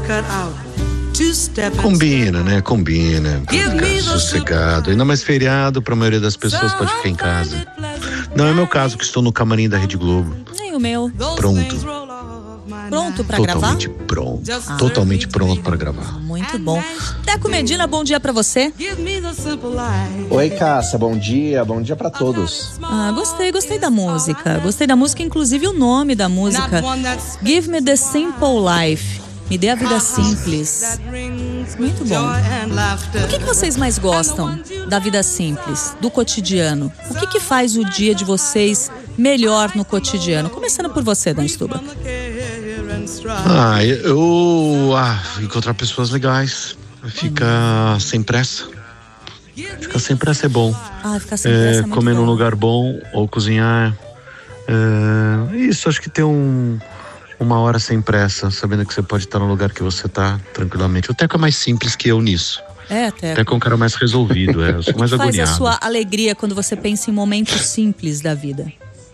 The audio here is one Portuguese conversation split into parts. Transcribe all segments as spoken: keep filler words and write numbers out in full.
Combina, né? Combina. Pra ficar sossegado. Ainda mais feriado, pra maioria das pessoas pode ficar em casa. Não é meu caso, que estou no camarim da Rede Globo. Nem o meu. Pronto. Pronto pra gravar? Totalmente pronto. Ah. Totalmente pronto pra gravar. Muito bom. Teco Medina, bom dia pra você. Oi, Cássia, bom dia. Bom dia pra todos. Ah, gostei, gostei da música. Gostei da música, inclusive o nome da música. Give me the simple life. Me dê a vida simples. Muito bom. O que, que vocês mais gostam da vida simples, do cotidiano? O que, que faz o dia de vocês melhor no cotidiano? Começando por você, Dan Stuba. Ah, eu... Ah, encontrar pessoas legais. Ficar sem pressa. Ficar sem pressa é bom. Ah, ficar sem pressa é, é muito comer bom. num lugar bom ou cozinhar. É, isso, acho que ter um... Uma hora sem pressa, sabendo que você pode estar no lugar que você está tranquilamente. O Teco é mais simples que eu nisso. É, Teco. O Teco é um cara mais resolvido, é. Eu sou mais agoniado. O que faz a sua alegria quando você pensa em momentos simples da vida?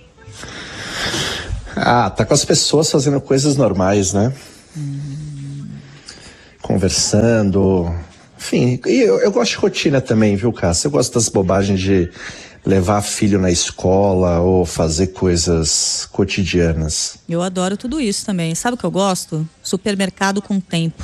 Ah, tá com as pessoas fazendo coisas normais, né? Hum. Conversando. Enfim, e eu, eu gosto de rotina também, viu, Cássia? Eu gosto das bobagens de levar filho na escola ou fazer coisas cotidianas. Eu adoro tudo isso também. Sabe o que eu gosto? Supermercado com tempo.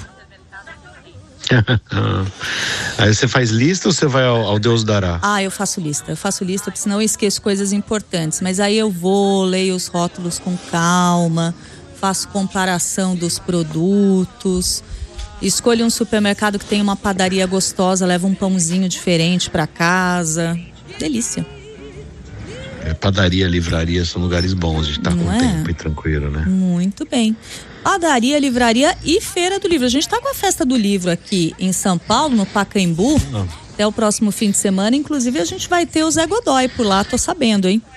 Aí você faz lista ou você vai ao, ao Deus dará? Ah, eu faço lista. Eu faço lista porque senão eu esqueço coisas importantes. Mas aí eu vou, leio os rótulos com calma, faço comparação dos produtos, escolho um supermercado que tem uma padaria gostosa, levo um pãozinho diferente para casa. Delícia. É, padaria, livraria são lugares bons de estar Não com é? tempo e tranquilo, né? Muito bem. Padaria, livraria e Feira do Livro. A gente está com a Festa do Livro aqui em São Paulo, no Pacaembu, ah. até o próximo fim de semana. Inclusive a gente vai ter o Zé Godoy por lá, tô sabendo, hein?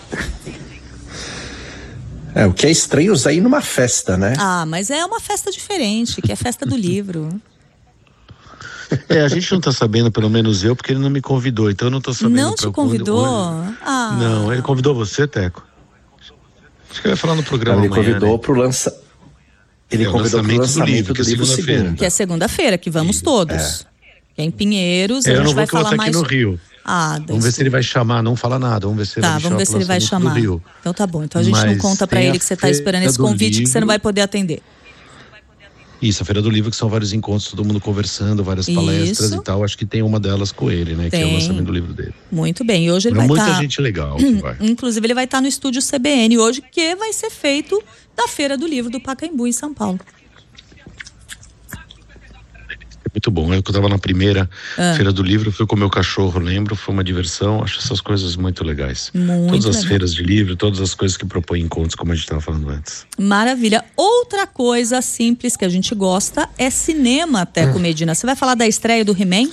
É, o que é estranho é ir numa festa, né? Ah, mas é uma festa diferente, que é a Festa do Livro. É, a gente não tá sabendo, pelo menos eu, porque ele não me convidou, então eu não tô sabendo. Não te convidou? Quando... Ah. Não, ele convidou você, Teco? Acho que ele vai falar no programa Ele amanhã, convidou né? pro lança... Ele é, convidou lançamento pro lançamento do livro, do livro, que é segunda-feira. Que é segunda-feira, que vamos todos. É. Que é em Pinheiros, é, a gente eu não vai vou que eu falar vou mais... aqui no Rio. Ah, vamos ver se ele vai chamar, não fala nada, vamos ver se ele tá, vai vamos ver se ele vai chamar. Então tá bom, então a gente Mas não conta pra ele que você tá esperando esse convite livro. Que você não vai poder atender. Isso, a Feira do Livro, que são vários encontros, todo mundo conversando, várias palestras Isso. e tal. Acho que tem uma delas com ele, né? Tem. Que é o lançamento do livro dele. Muito bem, e hoje ele Mas vai muita tá... gente legal que vai. Inclusive ele vai estar tá no estúdio C B N hoje, que vai ser feito da Feira do Livro do Pacaembu, em São Paulo. Muito bom, eu que estava na primeira ah. Feira do Livro, fui com o meu cachorro, lembro, foi uma diversão, acho essas coisas muito legais. Muito todas as legal. feiras de livro, todas as coisas que propõem encontros, como a gente estava falando antes. Maravilha. Outra coisa simples que a gente gosta é cinema, Teco hum. Medina. Você vai falar da estreia do He-Man?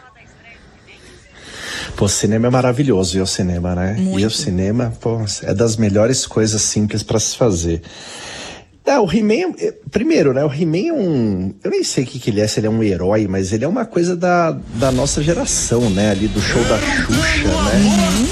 Pô, cinema é maravilhoso, e o cinema, né? Muito. E o cinema, pô, é das melhores coisas simples para se fazer. É, o He-Man, primeiro, né, o He-Man é um, eu nem sei o que, que ele é, se ele é um herói, mas ele é uma coisa da, da nossa geração, né, ali do show da Xuxa, né.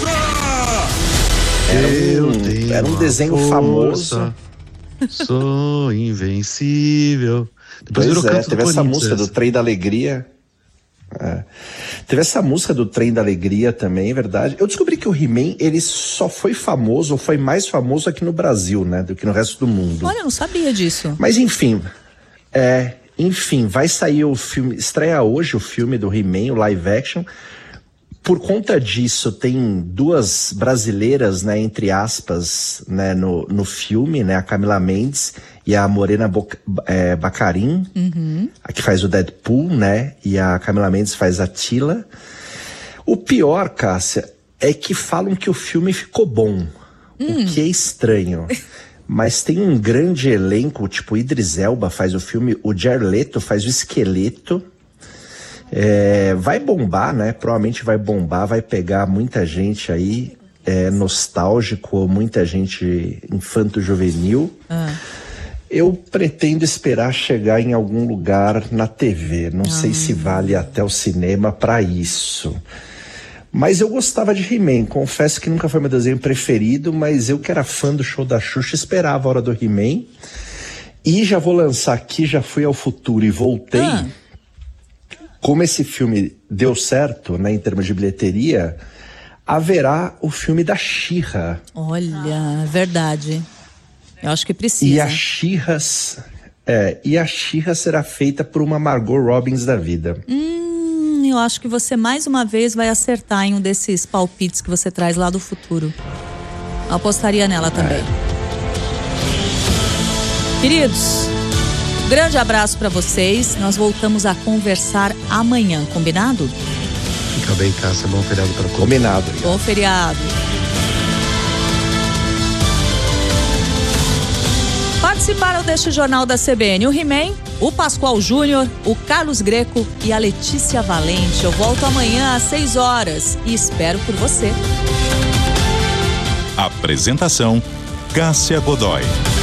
Era um, era um desenho força, famoso. Sou invencível. Depois pois virou é, teve essa música do Trem da Alegria. É. Teve essa música do Trem da Alegria também, é verdade. Eu descobri que o He-Man, ele só foi famoso, ou foi mais famoso aqui no Brasil, né, do que no resto do mundo. Olha, eu não sabia disso. Mas enfim, é, enfim, vai sair o filme, estreia hoje o filme do He-Man, o live action. Por conta disso, tem duas brasileiras, né, entre aspas, né, no, no filme, né, a Camila Mendes e a Morena Boc, é, Baccarin, uhum. a que faz o Deadpool, né, e a Camila Mendes faz a Tila. O pior, Cássia, é que falam que o filme ficou bom, hum. o que é estranho. Mas tem um grande elenco, tipo Idris Elba faz o filme, o Jared Leto faz o Esqueleto. É, vai bombar, né? Provavelmente vai bombar, vai pegar muita gente aí é, nostálgico, muita gente infanto-juvenil. Ah. Eu pretendo esperar chegar em algum lugar na T V. Não ah. sei se vale até o cinema para isso. Mas eu gostava de He-Man. Confesso que nunca foi meu desenho preferido, mas eu que era fã do show da Xuxa esperava a hora do He-Man. E já vou lançar aqui, já fui ao futuro e voltei. Ah. Como esse filme deu certo, né, em termos de bilheteria, haverá o filme da She-Ra. Olha, verdade. Eu acho que precisa. E a She-Ra, é, e a She-Ra será feita por uma Margot Robbins da vida. Hum, eu acho que você mais uma vez vai acertar em um desses palpites que você traz lá do futuro. Eu apostaria nela também. É. Queridos, grande abraço para vocês. Nós voltamos a conversar amanhã, combinado? Fica bem, Cássia. Bom feriado para todos. Combinado. Bom feriado. Participaram deste Jornal da C B N o He-Man, o Pascoal Júnior, o Carlos Greco e a Letícia Valente. Eu volto amanhã às seis horas e espero por você. Apresentação: Cássia Godoy.